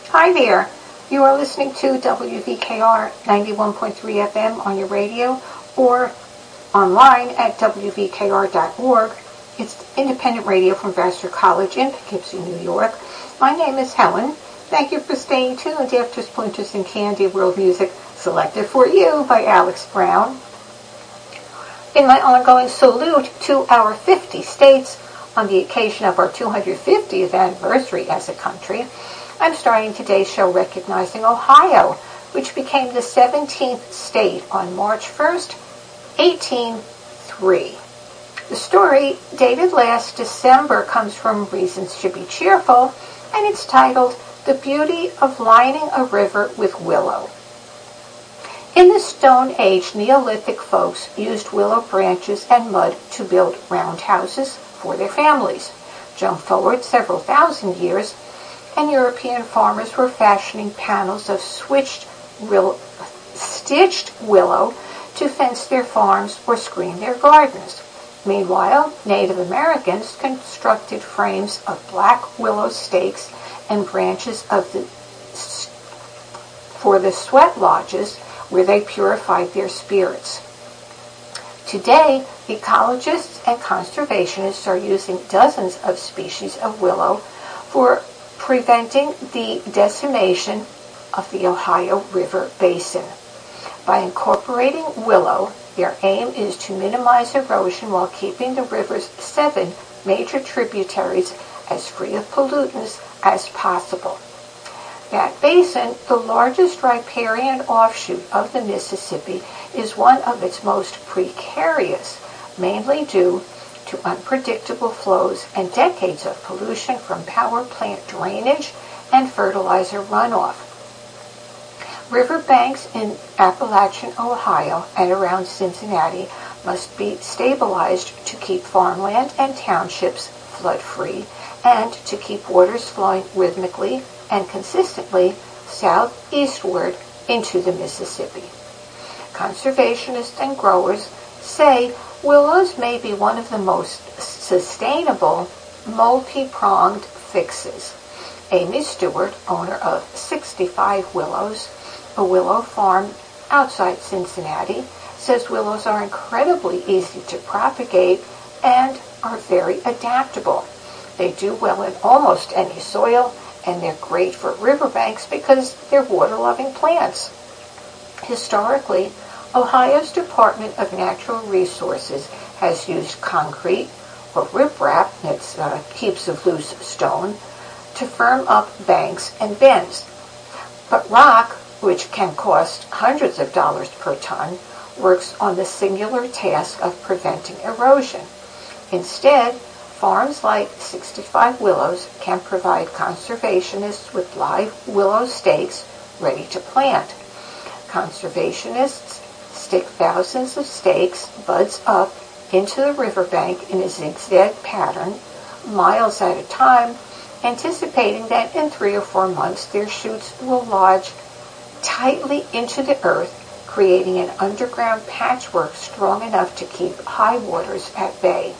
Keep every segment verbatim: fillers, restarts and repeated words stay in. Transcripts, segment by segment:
Hi there. You are listening to W V K R ninety-one point three F M on your radio or online at W V K R dot org. It's independent radio from Vassar College in Poughkeepsie, New York. My name is Helen. Thank you for staying tuned after Splinters and Candy World Music selected for you by Alex Brown. In my ongoing salute to our fifty states on the occasion of our two hundred fiftieth anniversary as a country, I'm starting today's show recognizing Ohio, which became the seventeenth state on March first, eighteen oh three. The story, dated last December, comes from Reasons to be Cheerful, and it's titled, The Beauty of Lining a River with Willow. In the Stone Age, Neolithic folks used willow branches and mud to build roundhouses for their families. Jump forward several thousand years, and European farmers were fashioning panels of switched, will, stitched willow to fence their farms or screen their gardens. Meanwhile, Native Americans constructed frames of black willow stakes and branches of the, for the sweat lodges where they purified their spirits. Today, ecologists and conservationists are using dozens of species of willow for preventing the decimation of the Ohio River basin. By incorporating willow, their aim is to minimize erosion while keeping the river's seven major tributaries as free of pollutants as possible. That basin, the largest riparian offshoot of the Mississippi, is one of its most precarious, mainly due to unpredictable flows and decades of pollution from power plant drainage and fertilizer runoff. Riverbanks in Appalachian, Ohio, and around Cincinnati must be stabilized to keep farmland and townships flood-free and to keep waters flowing rhythmically and consistently southeastward into the Mississippi. Conservationists and growers say willows may be one of the most sustainable, multi-pronged fixes. Amy Stewart, owner of sixty-five Willows, a willow farm outside Cincinnati, says willows are incredibly easy to propagate and are very adaptable. They do well in almost any soil, and they're great for riverbanks because they're water-loving plants. Historically, Ohio's Department of Natural Resources has used concrete or riprap, that's uh, heaps of loose stone, to firm up banks and bends. But rock, which can cost hundreds of dollars per ton, works on the singular task of preventing erosion. Instead, farms like sixty-five Willows can provide conservationists with live willow stakes ready to plant. Conservationists stick thousands of stakes, buds up, into the riverbank in a zigzag pattern, miles at a time, anticipating that in three or four months their shoots will lodge tightly into the earth, creating an underground patchwork strong enough to keep high waters at bay.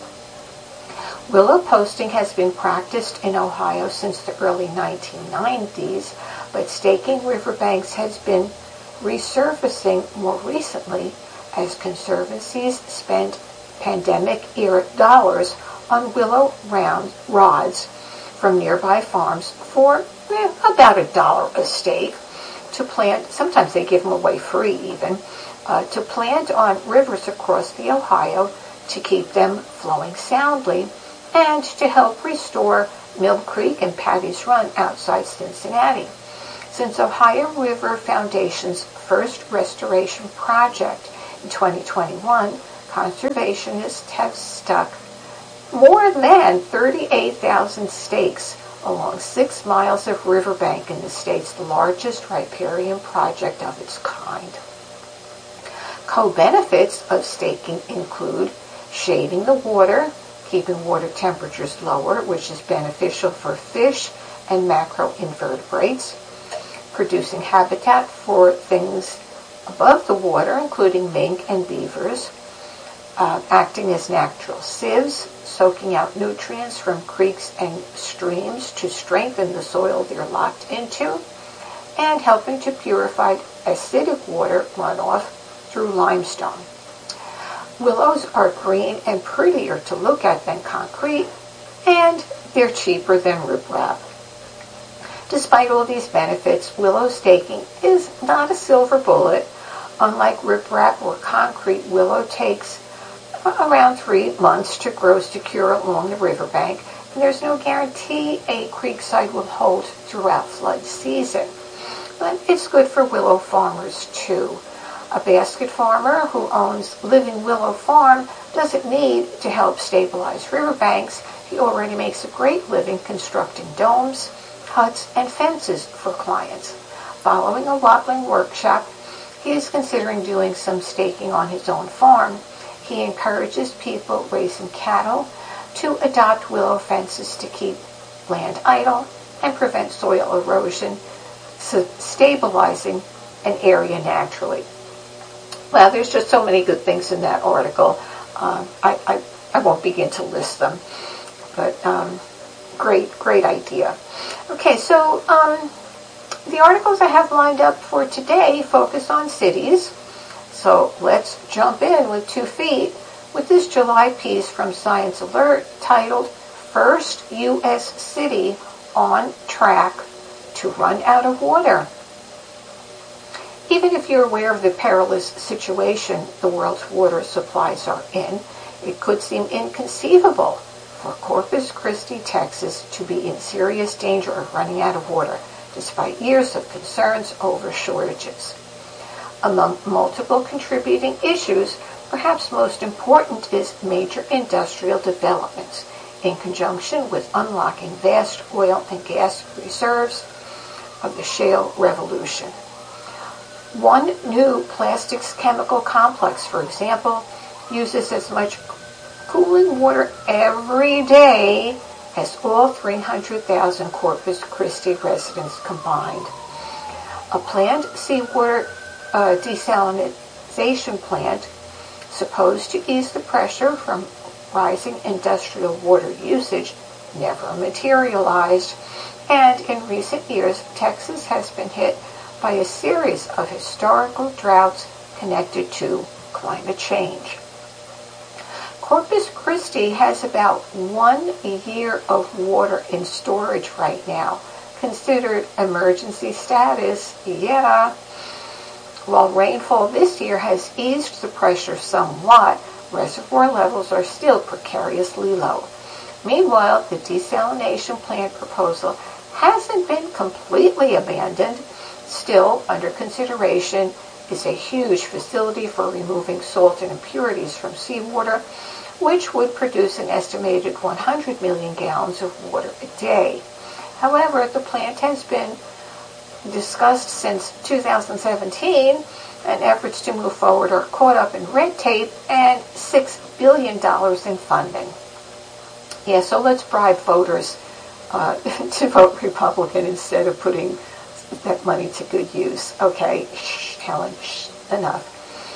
Willow posting has been practiced in Ohio since the early nineteen nineties, but staking riverbanks has been resurfacing more recently as conservancies spent pandemic-era dollars on willow round rods from nearby farms for eh, about a dollar a stake to plant. Sometimes they give them away free even, uh, to plant on rivers across the Ohio to keep them flowing soundly and to help restore Mill Creek and Patty's Run outside Cincinnati. Since Ohio River Foundation's first restoration project in twenty twenty-one, conservationists have stuck more than thirty-eight thousand stakes along six miles of riverbank in the state's largest riparian project of its kind. Co-benefits of staking include shading the water, keeping water temperatures lower, which is beneficial for fish and macroinvertebrates, producing habitat for things above the water, including mink and beavers, uh, acting as natural sieves, soaking out nutrients from creeks and streams to strengthen the soil they're locked into, and helping to purify acidic water runoff through limestone. Willows are green and prettier to look at than concrete, and they're cheaper than riprap. Despite all these benefits, willow staking is not a silver bullet. Unlike riprap or concrete, willow takes around three months to grow secure along the riverbank, and there's no guarantee a creekside will hold throughout flood season. But it's good for willow farmers too. A basket farmer who owns Living Willow Farm doesn't need to help stabilize riverbanks. He already makes a great living constructing domes, huts, and fences for clients. Following a watling workshop, he is considering doing some staking on his own farm. He encourages people raising cattle to adopt willow fences to keep land idle and prevent soil erosion, so stabilizing an area naturally. Well, there's just so many good things in that article. Um, I, I, I won't begin to list them, but um, great, great idea. Okay, so um, the articles I have lined up for today focus on cities. So let's jump in with two feet with this July piece from Science Alert titled First U S City on Track to Run Out of Water. Even if you're aware of the perilous situation the world's water supplies are in, it could seem inconceivable for Corpus Christi, Texas to be in serious danger of running out of water, despite years of concerns over shortages. Among multiple contributing issues, perhaps most important is major industrial developments in conjunction with unlocking vast oil and gas reserves of the shale revolution. One new plastics chemical complex, for example, uses as much cooling water every day as all three hundred thousand Corpus Christi residents combined. A planned seawater uh, desalination plant, supposed to ease the pressure from rising industrial water usage, never materialized, and in recent years, Texas has been hit by a series of historical droughts connected to climate change. Corpus Christi has about one year of water in storage right now, considered emergency status. Yeah. While rainfall this year has eased the pressure somewhat, reservoir levels are still precariously low. Meanwhile, the desalination plant proposal hasn't been completely abandoned. Still under consideration is a huge facility for removing salt and impurities from seawater, which would produce an estimated one hundred million gallons of water a day. However, the plant has been discussed since two thousand seventeen, and efforts to move forward are caught up in red tape and six billion dollars in funding. Yeah, so let's bribe voters uh, to vote Republican instead of putting that money to good use. Okay, shh, Helen, shh, enough.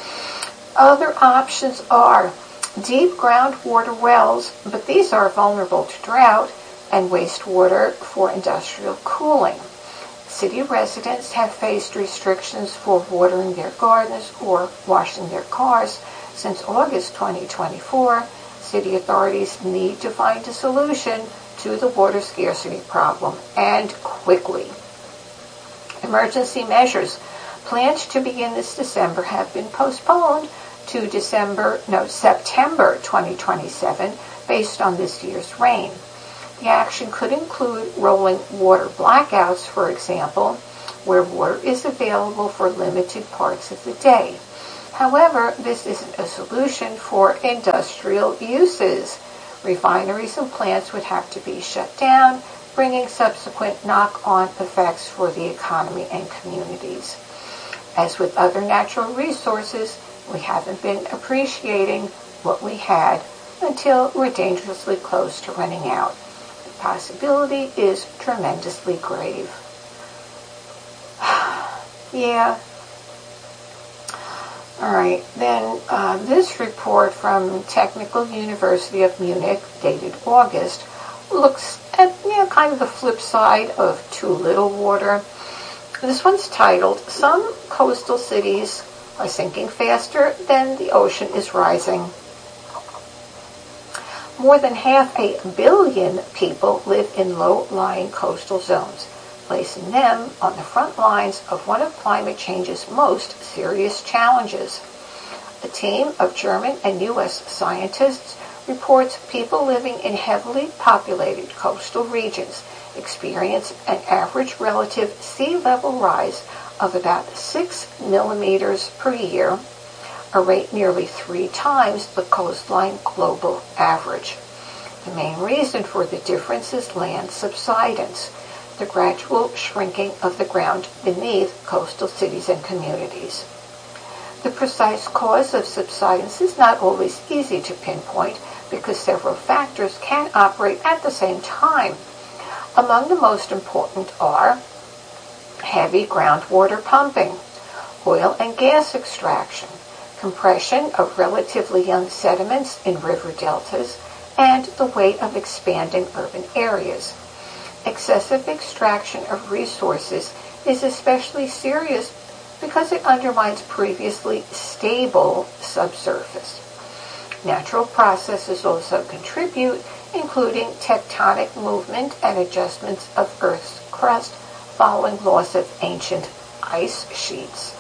Other options are deep groundwater wells, but these are vulnerable to drought, and wastewater for industrial cooling. City residents have faced restrictions for watering their gardens or washing their cars since August twenty twenty-four. City authorities need to find a solution to the water scarcity problem, and quickly. Emergency measures planned to begin this December have been postponed to December, no, September twenty twenty-seven based on this year's rain. The action could include rolling water blackouts, for example, where water is available for limited parts of the day. However, this isn't a solution for industrial uses. Refineries and plants would have to be shut down, bringing subsequent knock-on effects for the economy and communities. As with other natural resources, we haven't been appreciating what we had until we're dangerously close to running out. The possibility is tremendously grave. Yeah. All right, then uh, this report from Technical University of Munich, dated August, looks at, you know, kind of the flip side of too little water. This one's titled, Some Coastal Cities Are Sinking Faster Than the Ocean is Rising. More than half a billion people live in low-lying coastal zones, placing them on the front lines of one of climate change's most serious challenges. A team of German and U S scientists reports people living in heavily populated coastal regions experience an average relative sea level rise of about six millimeters per year, a rate nearly three times the coastline global average. The main reason for the difference is land subsidence, the gradual shrinking of the ground beneath coastal cities and communities. The precise cause of subsidence is not always easy to pinpoint because several factors can operate at the same time. Among the most important are heavy groundwater pumping, oil and gas extraction, compression of relatively young sediments in river deltas, and the weight of expanding urban areas. Excessive extraction of resources is especially serious because it undermines previously stable subsurface. Natural processes also contribute, including tectonic movement and adjustments of Earth's crust following loss of ancient ice sheets.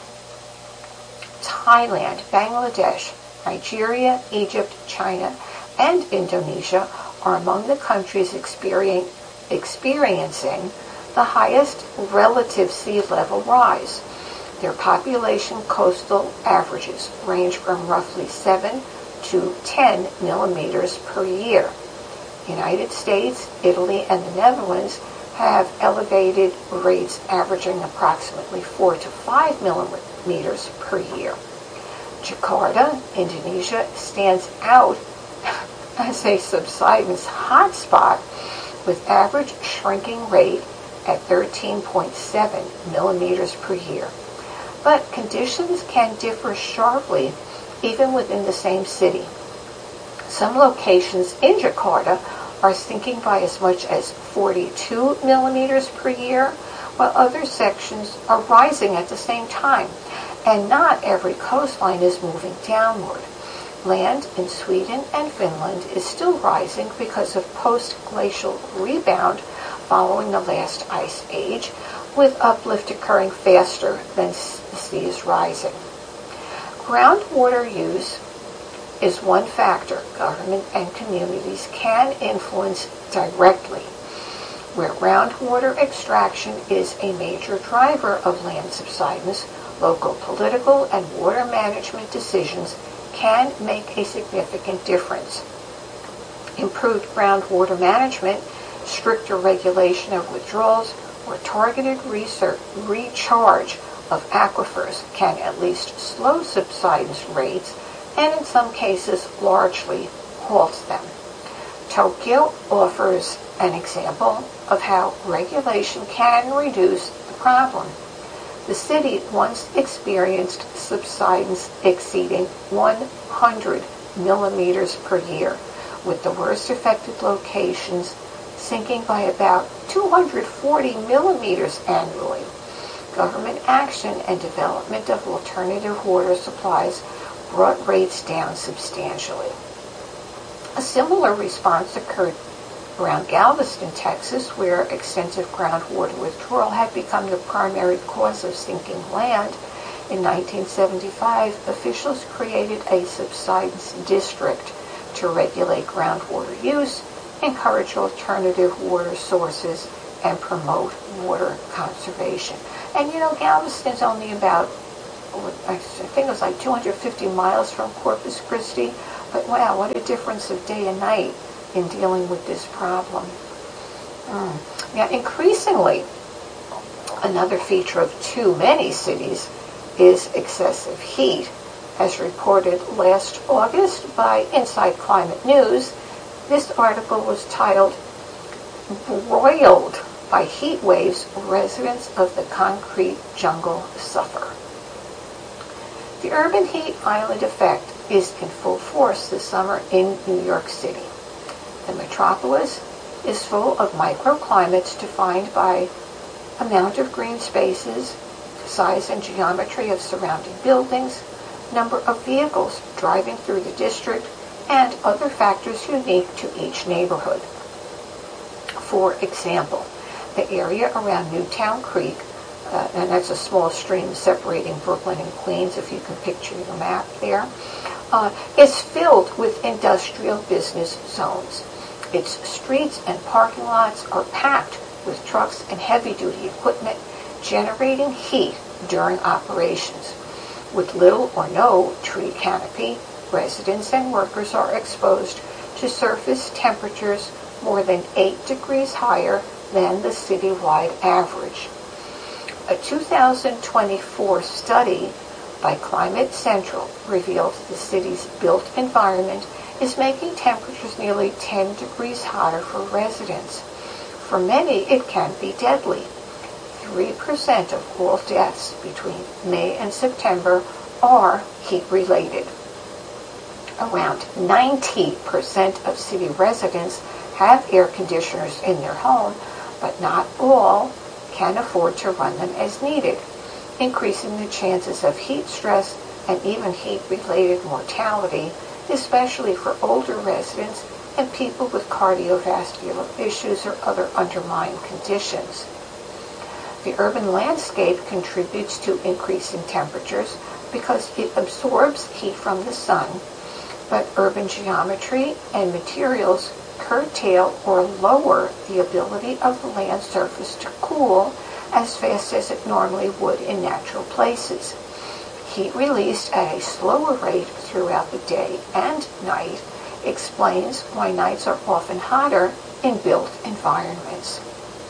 Thailand, Bangladesh, Nigeria, Egypt, China, and Indonesia are among the countries experiencing experiencing the highest relative sea level rise. Their population coastal averages range from roughly seven to ten millimeters per year. United States, Italy, and the Netherlands have elevated rates averaging approximately four to five millimeters per year. Jakarta, Indonesia, stands out as a subsidence hotspot with average shrinking rate at thirteen point seven millimeters per year. But conditions can differ sharply even within the same city. Some locations in Jakarta are sinking by as much as forty-two millimeters per year, while other sections are rising at the same time. And not every coastline is moving downward. Land in Sweden and Finland is still rising because of post-glacial rebound following the last ice age, with uplift occurring faster than the sea is rising. Groundwater use is one factor government and communities can influence directly. Where groundwater extraction is a major driver of land subsidence, local political and water management decisions can make a significant difference. Improved groundwater management, stricter regulation of withdrawals, or targeted research, recharge of aquifers can at least slow subsidence rates and in some cases largely halt them. Tokyo offers an example of how regulation can reduce the problem. The city once experienced subsidence exceeding one hundred millimeters per year, with the worst affected locations sinking by about two hundred forty millimeters annually. Government action and development of alternative water supplies brought rates down substantially. A similar response occurred around Galveston, Texas, where extensive groundwater withdrawal had become the primary cause of sinking land. In nineteen seventy-five, officials created a subsidence district to regulate groundwater use, encourage alternative water sources, and promote water conservation. And you know, Galveston's only about, I think it was like two hundred fifty miles from Corpus Christi, but wow, what a difference of day and night in dealing with this problem. Mm. Now, increasingly, another feature of too many cities is excessive heat. As reported last August by Inside Climate News, this article was titled, "Broiled by Heat Waves, Residents of the Concrete Jungle Suffer." The urban heat island effect is in full force this summer in New York City. The metropolis is full of microclimates defined by amount of green spaces, size and geometry of surrounding buildings, number of vehicles driving through the district, and other factors unique to each neighborhood. For example, the area around Newtown Creek, uh, and that's a small stream separating Brooklyn and Queens, if you can picture your map there, uh, is filled with industrial business zones. Its streets and parking lots are packed with trucks and heavy-duty equipment generating heat during operations. With little or no tree canopy, residents and workers are exposed to surface temperatures more than eight degrees higher than the citywide average. A two thousand twenty-four study by Climate Central revealed the city's built environment is making temperatures nearly ten degrees hotter for residents. For many, it can be deadly. three percent of all deaths between May and September are heat-related. Around ninety percent of city residents have air conditioners in their home, but not all can afford to run them as needed, increasing the chances of heat stress and even heat-related mortality, especially for older residents and people with cardiovascular issues or other underlying conditions. The urban landscape contributes to increasing temperatures because it absorbs heat from the sun, but urban geometry and materials curtail or lower the ability of the land surface to cool as fast as it normally would in natural places. Heat released at a slower rate throughout the day and night explains why nights are often hotter in built environments.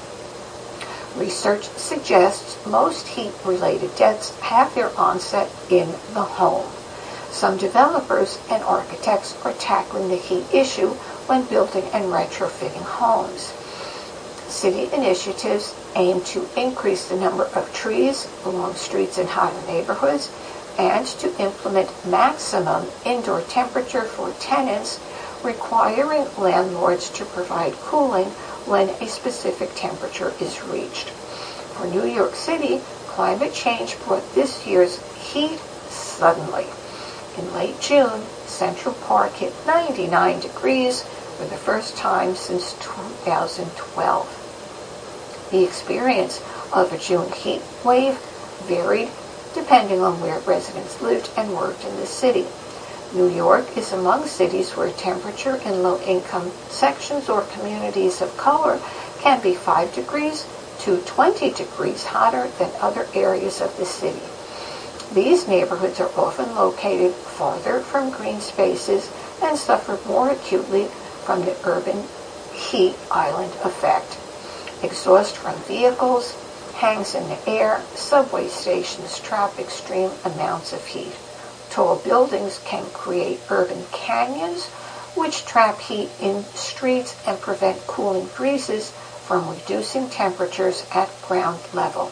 Research suggests most heat-related deaths have their onset in the home. Some developers and architects are tackling the heat issue when building and retrofitting homes. City initiatives aim to increase the number of trees along streets in hotter neighborhoods and to implement maximum indoor temperature for tenants, requiring landlords to provide cooling when a specific temperature is reached. For New York City, climate change brought this year's heat suddenly. In late June, Central Park hit ninety-nine degrees for the first time since two thousand twelve. The experience of a June heat wave varied depending on where residents lived and worked in the city. New York is among cities where temperature in low-income sections or communities of color can be five degrees to twenty degrees hotter than other areas of the city. These neighborhoods are often located farther from green spaces and suffer more acutely from the urban heat island effect. Exhaust from vehicles hangs in the air. Subway stations trap extreme amounts of heat. Tall buildings can create urban canyons, which trap heat in streets and prevent cooling breezes from reducing temperatures at ground level.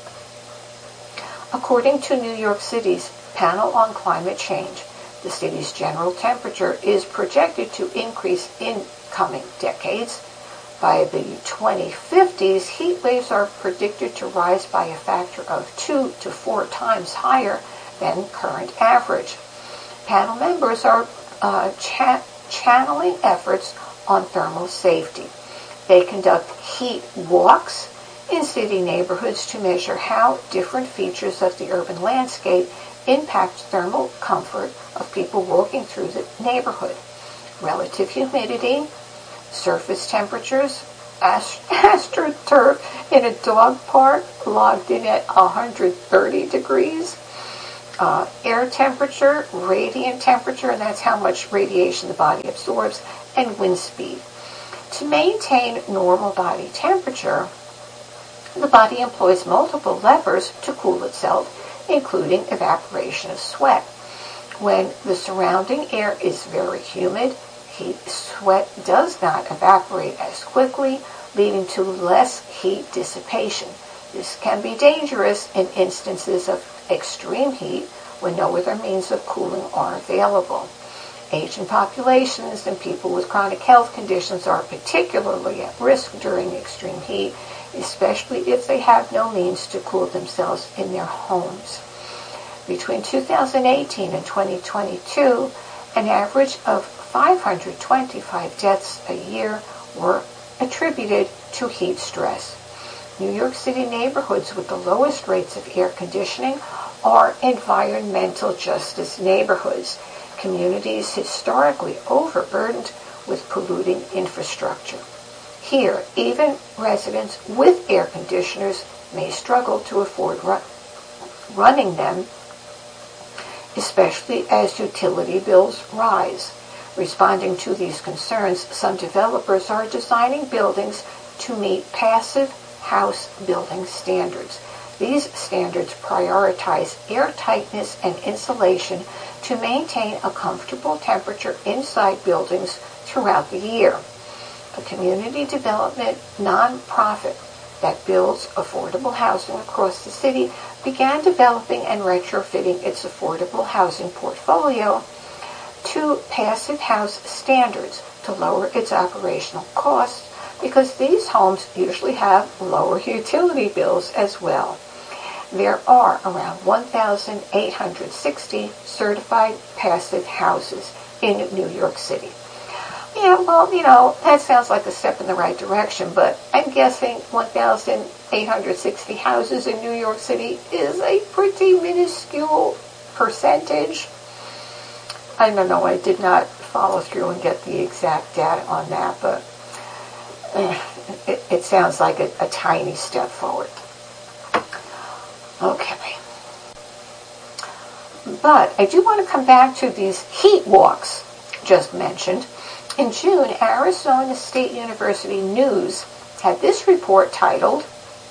According to New York City's Panel on Climate Change, the city's general temperature is projected to increase in coming decades. By the twenty fifties, heat waves are predicted to rise by a factor of two to four times higher than current average. Panel members are uh, cha- channeling efforts on thermal safety. They conduct heat walks in city neighborhoods to measure how different features of the urban landscape impact thermal comfort of people walking through the neighborhood. Relative humidity, surface temperatures, ast- astroturf in a dog park logged in at one hundred thirty degrees, uh, air temperature, radiant temperature, and that's how much radiation the body absorbs, and wind speed. To maintain normal body temperature, the body employs multiple levers to cool itself, including evaporation of sweat. When the surrounding air is very humid, heat sweat does not evaporate as quickly, leading to less heat dissipation. This can be dangerous in instances of extreme heat, when no other means of cooling are available. Aging populations and people with chronic health conditions are particularly at risk during extreme heat, especially if they have no means to cool themselves in their homes. Between two thousand eighteen and twenty twenty-two, an average of five hundred twenty-five deaths a year were attributed to heat stress. New York City neighborhoods with the lowest rates of air conditioning are environmental justice neighborhoods, communities historically overburdened with polluting infrastructure. Here, even residents with air conditioners may struggle to afford run- running them, especially as utility bills rise. Responding to these concerns, some developers are designing buildings to meet passive house building standards. These standards prioritize air tightness and insulation to maintain a comfortable temperature inside buildings throughout the year. A community development nonprofit that builds affordable housing across the city began developing and retrofitting its affordable housing portfolio to passive house standards to lower its operational costs, because these homes usually have lower utility bills as well. There are around one thousand eight hundred sixty certified passive houses in New York City. Yeah, well, you know, that sounds like a step in the right direction, but I'm guessing one thousand eight hundred sixty houses in New York City is a pretty minuscule percentage. I don't know, I did not follow through and get the exact data on that, but eh, it, it sounds like a, a tiny step forward. Okay. But I do want to come back to these heat walks just mentioned. In June, Arizona State University News had this report titled,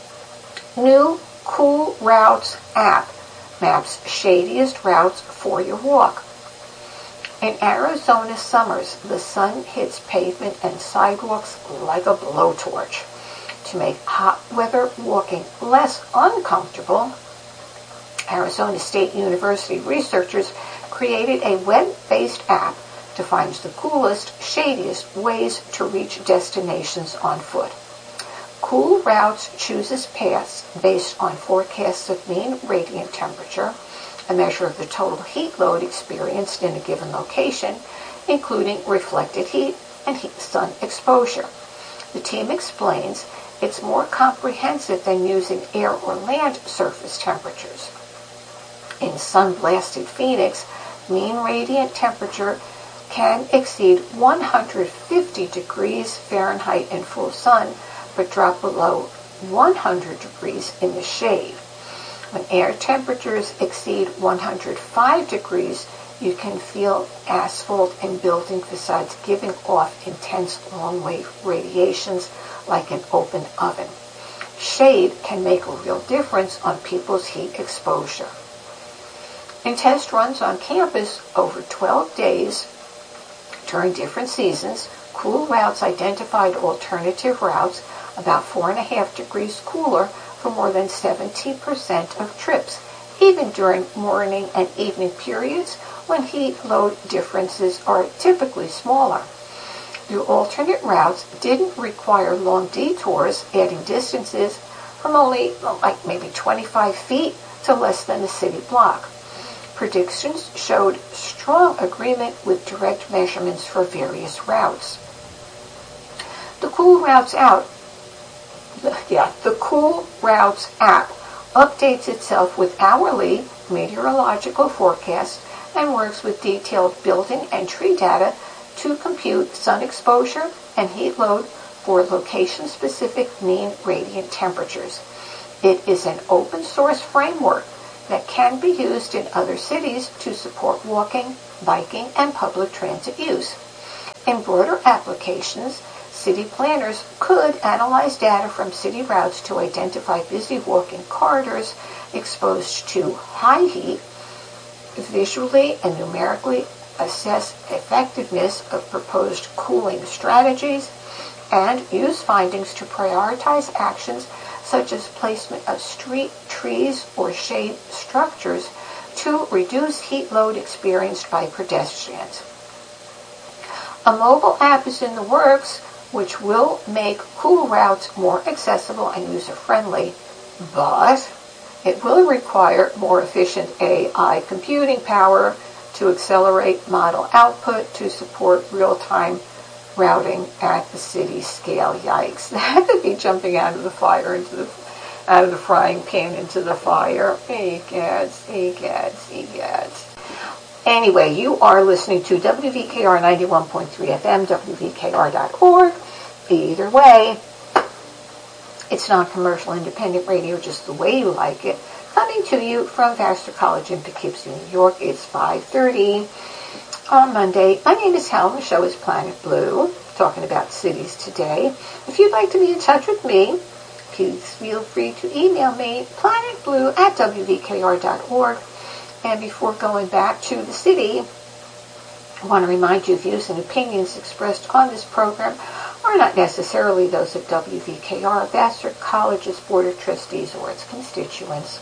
New Cool Routes App Maps Shadiest Routes for Your Walk. In Arizona summers, the sun hits pavement and sidewalks like a blowtorch. To make hot weather walking less uncomfortable, Arizona State University researchers created a web-based app to find the coolest, shadiest ways to reach destinations on foot. Cool Routes chooses paths based on forecasts of mean radiant temperature, a measure of the total heat load experienced in a given location, including reflected heat and heat sun exposure. The team explains it's more comprehensive than using air or land surface temperatures. In sun-blasted Phoenix, mean radiant temperature can exceed one hundred fifty degrees Fahrenheit in full sun, but drop below one hundred degrees in the shade. When air temperatures exceed one hundred five degrees, you can feel asphalt and building facades giving off intense long-wave radiations like an open oven. Shade can make a real difference on people's heat exposure. In test runs on campus over twelve days during different seasons, Cool Routes identified alternative routes about four and a half degrees cooler for more than seventy percent of trips, even during morning and evening periods when heat load differences are typically smaller. The alternate routes didn't require long detours, adding distances from only like maybe twenty-five feet to less than a city block. Predictions showed strong agreement with direct measurements for various routes. The Cool Routes out, the, yeah, the Cool Routes app updates itself with hourly meteorological forecasts and works with detailed building and tree data to compute sun exposure and heat load for location-specific mean radiant temperatures. It is an open source framework that can be used in other cities to support walking, biking, and public transit use. In broader applications, city planners could analyze data from city routes to identify busy walking corridors exposed to high heat, visually and numerically assess effectiveness of proposed cooling strategies, and use findings to prioritize actions such as placement of street trees or shade structures to reduce heat load experienced by pedestrians. A mobile app is in the works which will make cool routes more accessible and user-friendly, but it will require more efficient A I computing power to accelerate model output to support real-time routing at the city scale. Yikes. That could be jumping out of the fire into the out of the frying pan into the fire. Egads, egads, egads. Anyway, you are listening to W V K R ninety-one point three F M, W V K R dot org. Either way, it's non-commercial independent radio just the way you like it. Coming to you from Vassar College in Poughkeepsie, New York. It's five thirty on Monday. My name is Helen. The show is Planet Blue, talking about cities today. If you'd like to be in touch with me, please feel free to email me, planetblue at W V K R dot org. And before going back to the city, I want to remind you, views and opinions expressed on this program are not necessarily those of W V K R, Vassar College's Board of Trustees, or its constituents.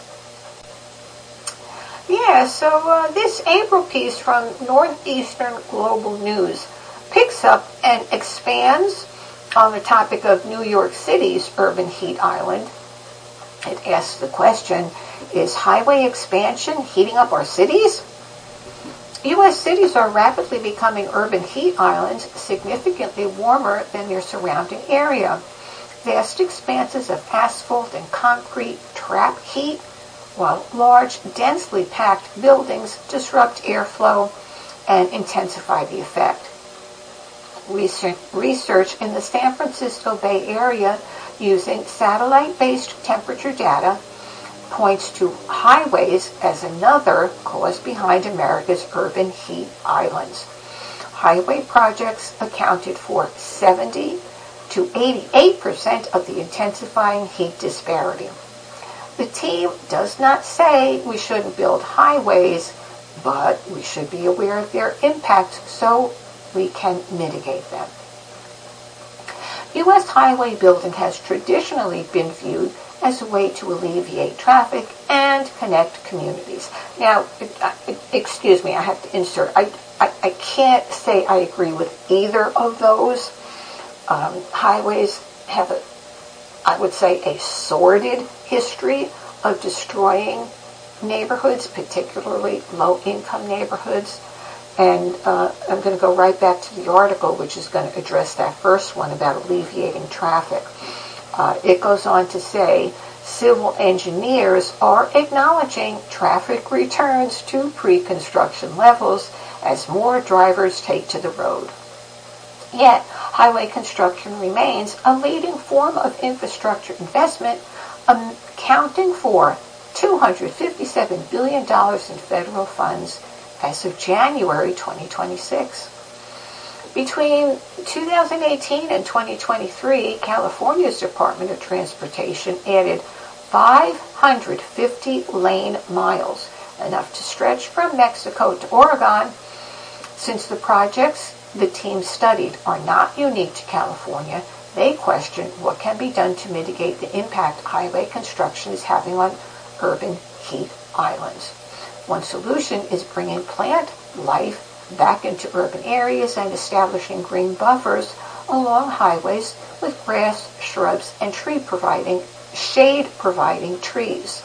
Yeah, so uh, this April piece from Northeastern Global News picks up and expands on the topic of New York City's urban heat island. It asks the question, is highway expansion heating up our cities? U S cities are rapidly becoming urban heat islands, significantly warmer than their surrounding area. Vast expanses of asphalt and concrete trap heat, while large, densely packed buildings disrupt airflow and intensify the effect. Research, research in the San Francisco Bay Area using satellite-based temperature data points to highways as another cause behind America's urban heat islands. Highway projects accounted for seventy to eighty-eight percent of the intensifying heat disparity. The team does not say we shouldn't build highways, but we should be aware of their impact so we can mitigate them. U S highway building has traditionally been viewed as a way to alleviate traffic and connect communities. Now, excuse me, I have to insert. I, I, I can't say I agree with either of those. Um, highways have, a, I would say, a sordid history of destroying neighborhoods, particularly low-income neighborhoods. And uh, I'm going to go right back to the article, which is going to address that first one about alleviating traffic. Uh, it goes on to say, civil engineers are acknowledging traffic returns to pre-construction levels as more drivers take to the road. Yet, highway construction remains a leading form of infrastructure investment, accounting for two hundred fifty-seven billion dollars in federal funds as of January twenty twenty-six. Between two thousand eighteen and twenty twenty-three, California's Department of Transportation added five hundred fifty lane miles, enough to stretch from Mexico to Oregon. Since the projects the team studied are not unique to California, they question what can be done to mitigate the impact highway construction is having on urban heat islands. One solution is bringing plant life back into urban areas and establishing green buffers along highways with grass, shrubs, and tree providing shade providing trees.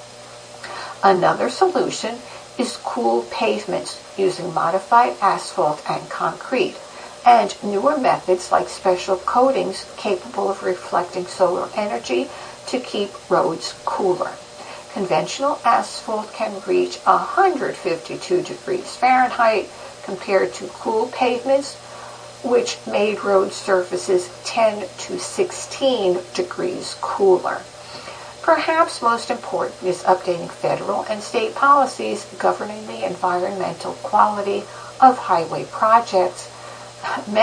Another solution is cool pavements using modified asphalt and concrete, and newer methods like special coatings capable of reflecting solar energy to keep roads cooler. Conventional asphalt can reach one hundred fifty-two degrees Fahrenheit compared to cool pavements, which made road surfaces ten to sixteen degrees cooler. Perhaps most important is updating federal and state policies governing the environmental quality of highway projects.